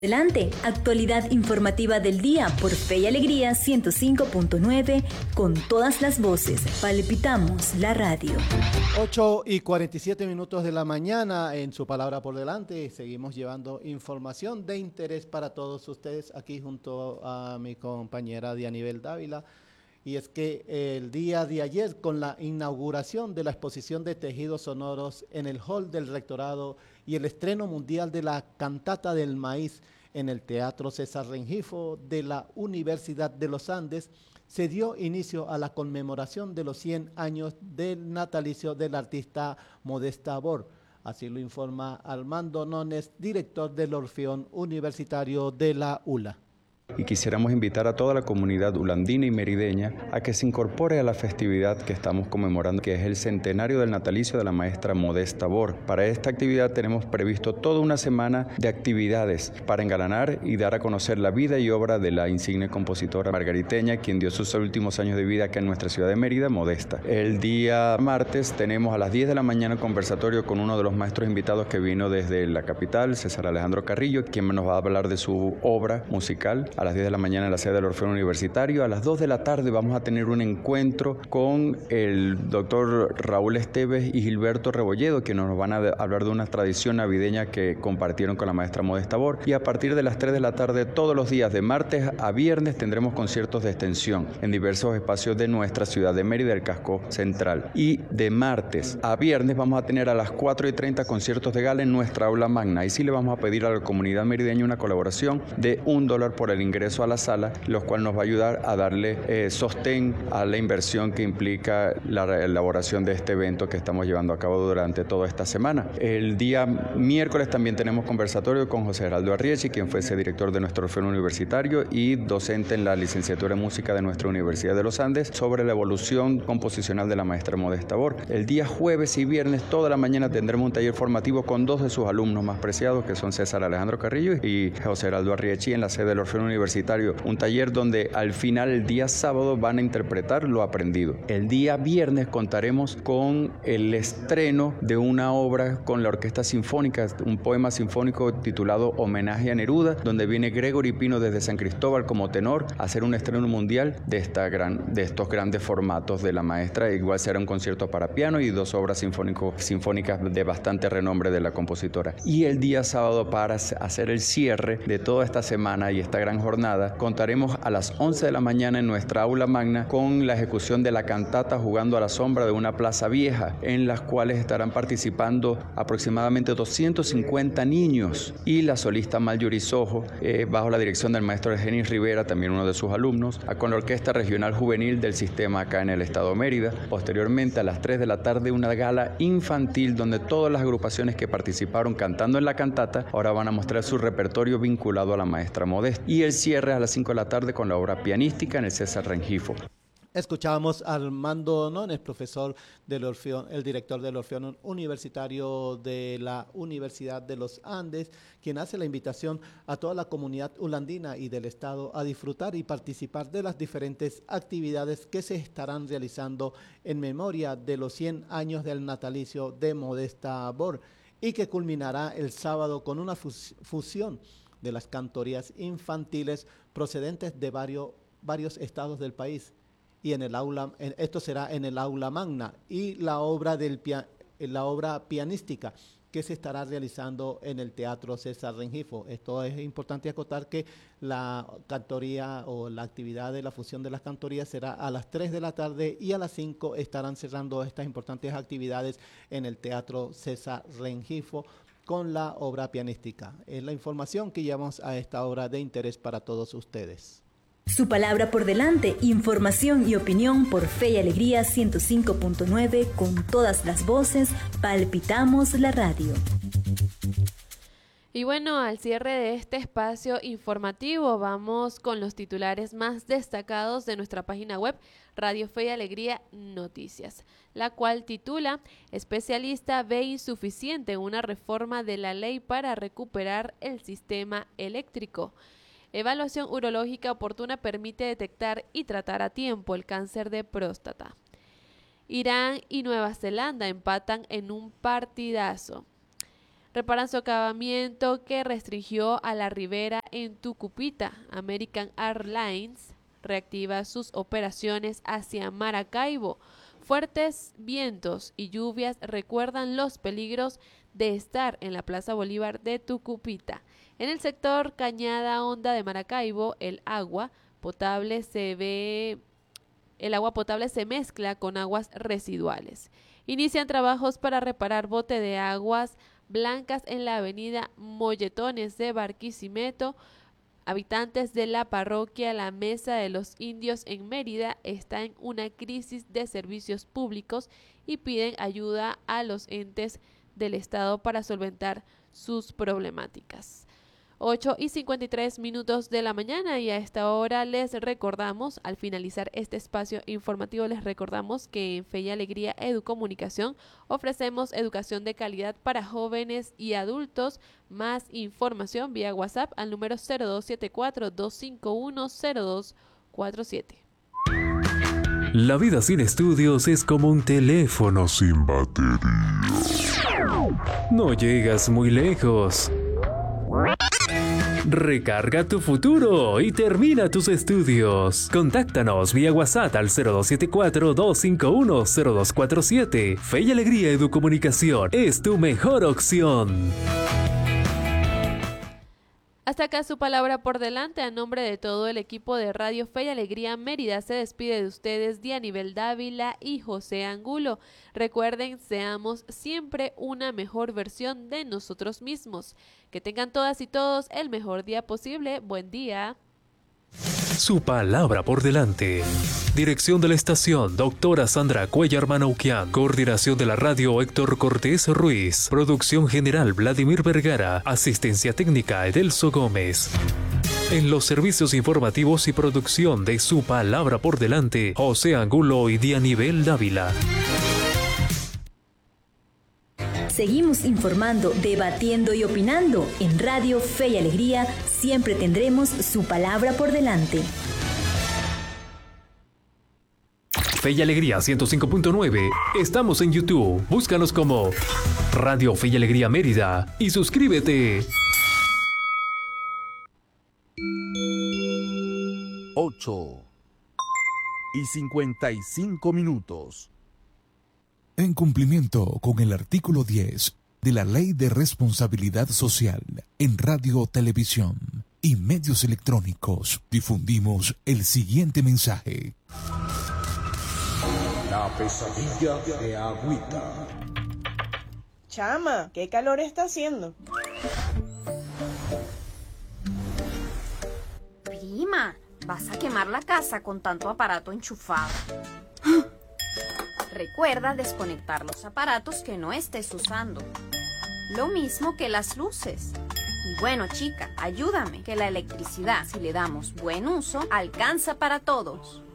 Adelante, actualidad informativa del día por Fe y Alegría 105.9 con todas las voces. Palpitamos la radio. 8:47 de la mañana en su palabra por delante. Seguimos llevando información de interés para todos ustedes aquí junto a mi compañera Dianibel Dávila. Y es que el día de ayer, con la inauguración de la exposición de tejidos sonoros en el hall del rectorado y el estreno mundial de la cantata del maíz en el Teatro César Rengifo de la Universidad de los Andes, se dio inicio a la conmemoración de los 100 años del natalicio del artista Modesta Bor. Así lo informa Armando Nones, director del Orfeón Universitario de la ULA. Y quisiéramos invitar a toda la comunidad ulandina y merideña a que se incorpore a la festividad que estamos conmemorando, que es el centenario del natalicio de la maestra Modesta Bor. Para esta actividad tenemos previsto toda una semana de actividades para engalanar y dar a conocer la vida y obra de la insigne compositora margariteña, quien dio sus últimos años de vida acá en nuestra ciudad de Mérida, Modesta. El día martes tenemos a las 10 de la mañana conversatorio con uno de los maestros invitados que vino desde la capital, César Alejandro Carrillo, quien nos va a hablar de su obra musical. A las 10 de la mañana en la sede del Orfeón Universitario. A las 2 de la tarde vamos a tener un encuentro con el doctor Raúl Esteves y Gilberto Rebolledo, que nos van a hablar de una tradición navideña que compartieron con la maestra Modesta Bor. Y a partir de las 3 de la tarde, todos los días, de martes a viernes, tendremos conciertos de extensión en diversos espacios de nuestra ciudad de Mérida, el casco central. Y de martes a viernes vamos a tener a las 4:30 conciertos de gala en nuestra aula magna. Y sí le vamos a pedir a la comunidad merideña una colaboración de $1 por el ingreso a la sala, lo cual nos va a ayudar a darle sostén a la inversión que implica la elaboración de este evento que estamos llevando a cabo durante toda esta semana. El día miércoles también tenemos conversatorio con José Geraldo Arriechi, quien fue ese director de nuestro Orfeón Universitario y docente en la licenciatura en música de nuestra Universidad de los Andes, sobre la evolución composicional de la maestra Modesta Bor. El día jueves y viernes, toda la mañana, tendremos un taller formativo con dos de sus alumnos más preciados, que son César Alejandro Carrillo y José Geraldo Arriechi, en la sede del Orfeón Universitario. Un taller donde al final, el día sábado, van a interpretar lo aprendido. El día viernes contaremos con el estreno de una obra con la Orquesta Sinfónica, un poema sinfónico titulado Homenaje a Neruda, donde viene Gregory Pino desde San Cristóbal como tenor a hacer un estreno mundial de estos grandes formatos de la maestra. Igual será un concierto para piano y dos obras sinfónicas de bastante renombre de la compositora. Y el día sábado, para hacer el cierre de toda esta semana y esta gran jornada, contaremos a las 11 de la mañana en nuestra aula magna con la ejecución de la cantata Jugando a la sombra de una plaza vieja, en las cuales estarán participando aproximadamente 250 niños y la solista Marjorie Sojo, bajo la dirección del maestro Eugenio Rivera, también uno de sus alumnos, con la Orquesta Regional Juvenil del sistema acá en el estado de Mérida. Posteriormente, a las 3 de la tarde, una gala infantil donde todas las agrupaciones que participaron cantando en la cantata ahora van a mostrar su repertorio vinculado a la maestra Modesta. Y el cierre a las 5 de la tarde con la obra pianística en el César Rengifo. Escuchábamos a Armando Nones, profesor del Orfeón, el director del Orfeón Universitario de la Universidad de los Andes, quien hace la invitación a toda la comunidad ulandina y del estado a disfrutar y participar de las diferentes actividades que se estarán realizando en memoria de los 100 años del natalicio de Modesta Bor, y que culminará el sábado con una fusión de las cantorías infantiles procedentes de varios estados del país. Y esto será en el aula magna, y la obra pianística que se estará realizando en el Teatro César Rengifo. Esto es importante acotar que la cantoría o la actividad de la fusión de las cantorías será a las 3 de la tarde y a las 5 estarán cerrando estas importantes actividades en el Teatro César Rengifo con la obra pianística. Es la información que llevamos a esta hora de interés para todos ustedes. Su palabra por delante, información y opinión por Fe y Alegría 105.9 con todas las voces. Palpitamos la radio. Y bueno, al cierre de este espacio informativo vamos con los titulares más destacados de nuestra página web Radio Fe y Alegría Noticias, la cual titula: Especialista ve insuficiente una reforma de la ley para recuperar el sistema eléctrico. Evaluación urológica oportuna permite detectar y tratar a tiempo el cáncer de próstata. Irán y Nueva Zelanda empatan en un partidazo. reparan socavamiento que restringió a la ribera en Tucupita. American Airlines reactiva sus operaciones hacia Maracaibo. Fuertes vientos y lluvias recuerdan los peligros de estar en la Plaza Bolívar de Tucupita. En el sector Cañada Honda de Maracaibo, el agua potable se mezcla con aguas residuales. Inician trabajos para reparar bote de aguas blancas en la avenida Molletones de Barquisimeto. Habitantes de la parroquia La Mesa de los Indios en Mérida están en una crisis de servicios públicos y piden ayuda a los entes del Estado para solventar sus problemáticas. 8:53 de la mañana, y a esta hora les recordamos, al finalizar este espacio informativo, les recordamos que en Fe y Alegría Educomunicación ofrecemos educación de calidad para jóvenes y adultos. Más información vía WhatsApp al número 0274-251-0247. La vida sin estudios es como un teléfono sin batería. No llegas muy lejos. Recarga tu futuro y termina tus estudios. Contáctanos vía WhatsApp al 0274-251-0247. Fe y Alegría Educomunicación es tu mejor opción. Hasta acá su palabra por delante. A nombre de todo el equipo de Radio Fe y Alegría Mérida se despide de ustedes Dianibel Dávila y José Angulo. Recuerden, seamos siempre una mejor versión de nosotros mismos. Que tengan todas y todos el mejor día posible. Buen día. Su palabra por delante. Dirección de la estación, doctora Sandra Cuellar Manauquian. Coordinación de la radio, Héctor Cortés Ruiz. Producción general, Vladimir Vergara. Asistencia técnica, Edelso Gómez. En los servicios informativos y producción de Su palabra por delante, José Angulo y Dianibel Dávila. Seguimos informando, debatiendo y opinando. En Radio Fe y Alegría siempre tendremos su palabra por delante. Fe y Alegría 105.9. Estamos en YouTube. Búscanos como Radio Fe y Alegría Mérida y suscríbete. 8:55. En cumplimiento con el artículo 10 de la Ley de Responsabilidad Social en Radio, Televisión y Medios Electrónicos, difundimos el siguiente mensaje. La pesadilla de Agüita. Chama, ¿qué calor está haciendo? Prima, vas a quemar la casa con tanto aparato enchufado. Recuerda desconectar los aparatos que no estés usando. Lo mismo que las luces. Y bueno, chica, ayúdame, que la electricidad, si le damos buen uso, alcanza para todos.